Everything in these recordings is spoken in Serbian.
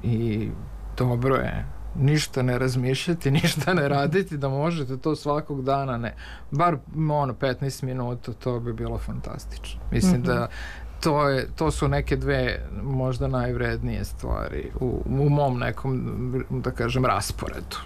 i dobro je ništa ne razmišljati, ništa ne raditi, da možete to svakog dana, bar 15 minuta, to bi bilo fantastično. Mislim da to su neke dve možda najvrednije stvari u mom nekom, da kažem, rasporedu.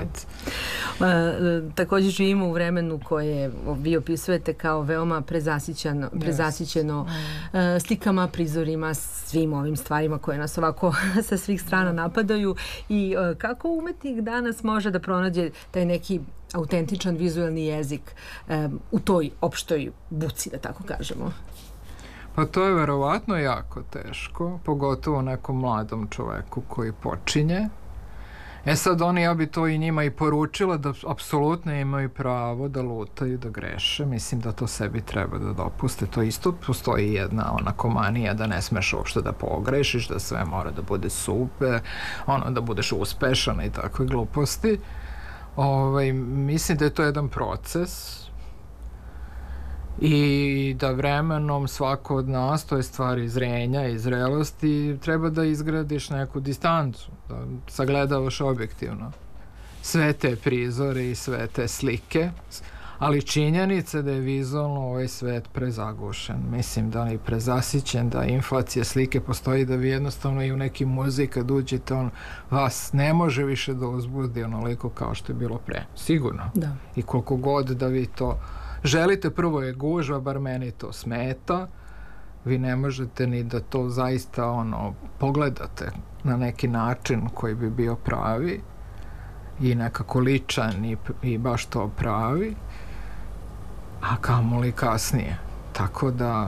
Također živimo u vremenu koje vi opisujete kao veoma prezasićeno slikama, prizorima, svim ovim stvarima koje nas ovako sa svih strana napadaju. I kako umetnik danas može da pronađe taj neki autentičan vizualni jezik u toj opštoj buci, da tako kažemo? Pa to je verovatno jako teško, pogotovo nekom mladom čoveku koji počinje. Sad ja bi to i njima i poručila da apsolutno imaju pravo da lutaju, da greše. Mislim da to sebi treba da dopuste. To isto postoji jedna onako manija da ne smeš uopšte da pogrešiš, da sve mora da bude super, da budeš uspešan i takve gluposti. Mislim da je to jedan proces i da vremenom svako od nas, to je stvari zrenja i zrelosti, treba da izgradiš neku distancu, da sagledavaš objektivno sve te prizore i sve te slike, ali činjenica da je vizualno ovaj svet prezagušen. Mislim da je prezasićen, da inflacija slike postoji, da vi jednostavno i u neki muzej kad uđete, vas ne može više da uzbudi onoliko kao što je bilo pre. Sigurno. Da. I koliko god da vi to želite, prvo je gužva, bar meni to smeta, vi ne možete ni da to zaista pogledate na neki način koji bi bio pravi i nekako ličan i baš to pravi, a kamoli kasnije. Tako da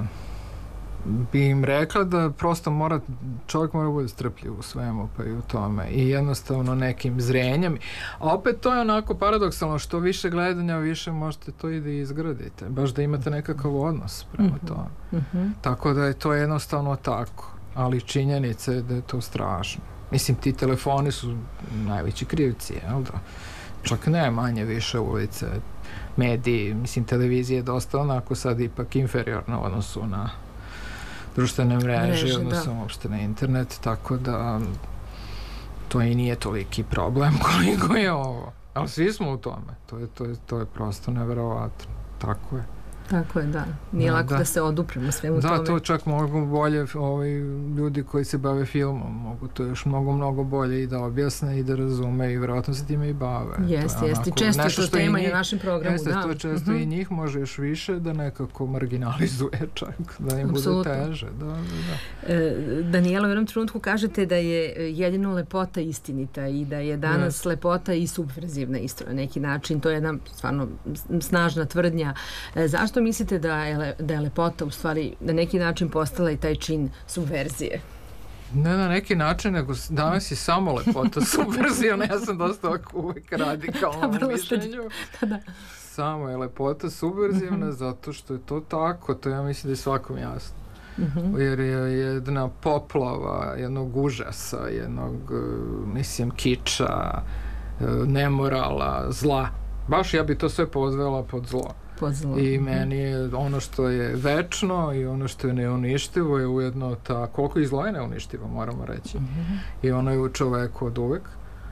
bi im rekla da prosto čovjek mora biti strpljiv u svemu, pa i u tome, i jednostavno nekim zrenjem, a opet to je onako paradoksalno, što više gledanja, više možete to i da izgradite, baš da imate nekakav odnos prema tome. Tako da je to jednostavno tako, ali činjenica je da je to strašno. Mislim, ti telefoni su najveći krivci, jel da? Čak ne manje više ulice, mediji, mislim, televizija je dosta onako sad ipak inferiorna u odnosu na društvene mreže, odnosno uopšte na internet, tako da to i nije toliki problem koliko je ovo. Ali svi smo u tome. To je prosto neverovatno. Tako je. Tako je, da. Nije lako da se odupremo svemu tome. Da, to čak mogu bolje ljudi koji se bave filmom. Mogu to još mnogo bolje i da objasne i da razume i vjerojatno se time i bave. Jeste. Često je to tema i na našem programu. Jeste, to često i njih može još više da nekako marginalizuje čak, da im bude teže. Danijela, u jednom trenutku kažete da je jedino lepota istinita i da je danas lepota i subverzivna isto na neki način. To je jedna stvarno snažna tvrdnja. Zašto mislite da je lepota u stvari na neki način postala i taj čin subverzije? Ne na neki način, nego danas je samo lepota subverzivna. Ja sam dosta uvijek radikalna u mišljenju. Samo je lepota subverzivna zato što je to tako. To ja mislim da je svakom jasno. Jer je jedna poplava jednog užasa, jednog, mislim, kiča, nemorala, zla. Baš ja bi to sve pozvela pod zlo. I meni je ono što je večno i ono što je neuništivo je ujedno koliko i zlo je neuništivo, moramo reći. I ono je u čoveku od uvek,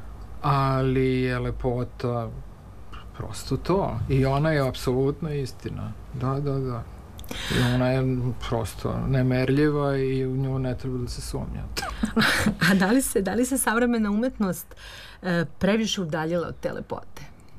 ali je lepota prosto to. I ona je apsolutna istina. Da. I ona je prosto nemerljiva i u nju ne treba da se sumnja. A da li se savremena umetnost previše udaljila od te lepote?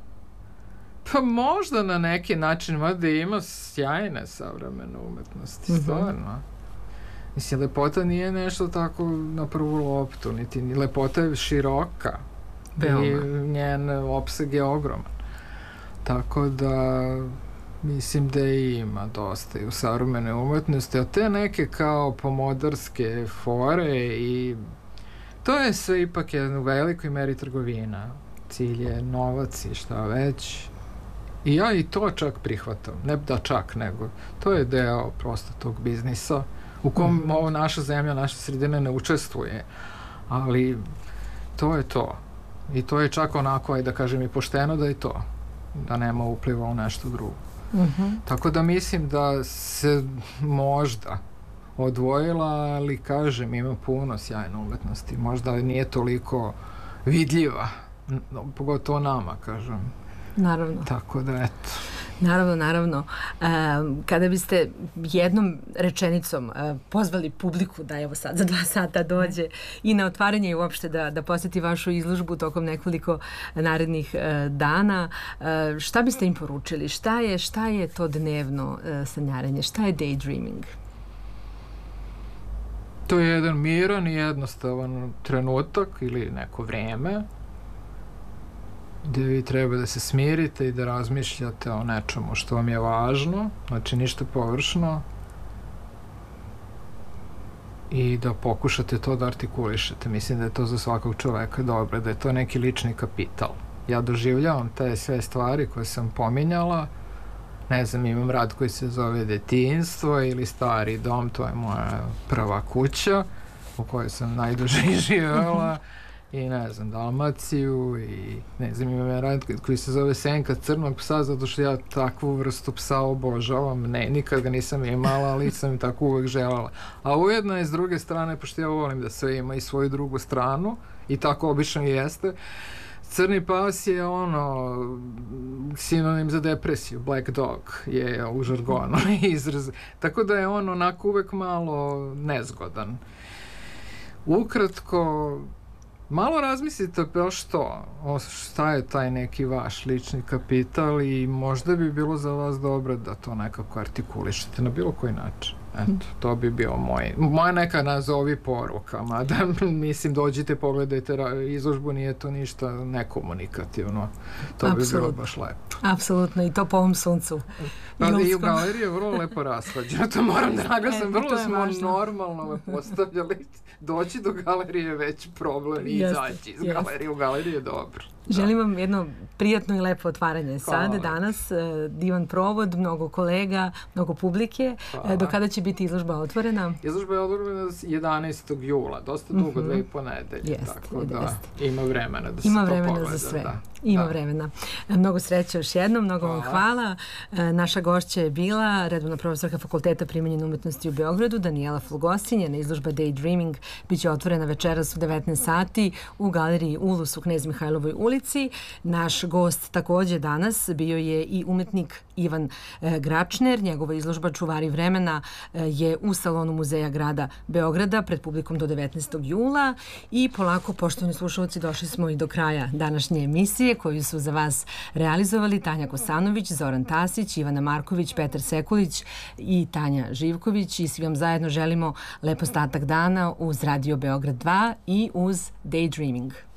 Pa možda na neki način, mada ima sjajne savremene umetnosti, stvarno. Mislim, lepota nije nešto tako na prvu loptu, niti lepota je široka. I njen opseg je ogroman. Tako da mislim da ima dosta i u savremene umetnosti, a te neke kao pomodarske fore i to je sve ipak u velikoj meri trgovina. Cilj je novac i šta već. I ja i to čak prihvatam. Ne da čak, nego to je deo prosto tog biznisa u kom naša zemlja, naša sredina ne učestvuje. Ali to je to. I to je čak onako, da kažem, i pošteno da je to. Da nema upliva u nešto drugo. Tako da mislim da se možda odvojila, ali kažem, ima puno sjajne umetnosti. Možda nije toliko vidljiva, pogotovo nama, kažem. Naravno. Tako da, eto. Naravno. Kada biste jednom rečenicom pozvali publiku da evo sad za 2 sata dođe i na otvaranje i uopšte da posjeti vašu izložbu tokom nekoliko narednih dana, šta biste im poručili? Šta je to dnevno sanjarenje? Šta je daydreaming? To je jedan miran i jednostavan trenutak ili neko vreme gde vi treba da se smirite i da razmišljate o nečemu što vam je važno, znači ništa površno, i da pokušate to da artikulišete. Mislim da je to za svakog čoveka dobro, da je to neki lični kapital. Ja doživljavam te sve stvari koje sam pominjala, ne znam, imam rad koji se zove Detinjstvo ili Stari dom, to je moja prva kuća u kojoj sam najduže živjela, i ne znam, Dalmaciju, i ne znam, imam rad koji se zove Senka crnog psa, zato što ja takvu vrstu psa obožavam, nikad ga nisam imala, ali sam tako uvek želela. A ujedno je s druge strane, pošto ja volim da sve ima i svoju drugu stranu, i tako obično i jeste, crni pas je sinonim za depresiju, black dog je u žargonu izraz, tako da je on onako uvek malo nezgodan. Ukratko, malo razmislite baš šta je taj neki vaš lični kapital, i možda bi bilo za vas dobro da to nekako artikulišete na bilo koji način. Eto, to bi bio moja neka nazovi poruka, mada mislim, dođite, pogledajte izložbu, nije to ništa nekomunikativno. To bi bilo baš lepo. Apsolutno, i to po ovom suncu. I u galeriji je vrlo lepo rasvađeno, to moram da naglasim, vrlo smo normalno postavljali. Doći do galerije je već problem i izaći iz galerije. U galeriji je dobro. Želim vam jedno prijatno i lepo otvaranje sad, danas, divan provod, mnogo kolega, mnogo publike. Do kada će biti izložba otvorena? Izložba je otvorena 11. jula, dosta dugo, 2,5 nedelje, tako da ima vremena da se to pogleda. Ima vremena za sve. Ima vremena. Mnogo sreće još jednom, mnogo vam hvala. Naša gošća je bila redovna profesorka Fakulteta primenjene umetnosti u Beogradu, Danijela Flugosin. Njena izložba Daydreaming biće otvorena večeras u 19 sati u galeriji Ulus u Knez Mihajlovoj ulici. Naš gost takođe danas bio je i umetnik Ivan Gračner. Njegova izložba Čuvari vremena je u salonu Muzeja grada Beograda pred publikom do 19. jula. I polako, poštovani slušalci, došli smo i do kraja današnje emisije koju su za vas realizovali Tanja Kosanović, Zoran Tasić, Ivana Marković, Petar Sekulić i Tanja Živković. I svi vam zajedno želimo lep ostatak dana uz Radio Beograd 2 i uz Daydreaming.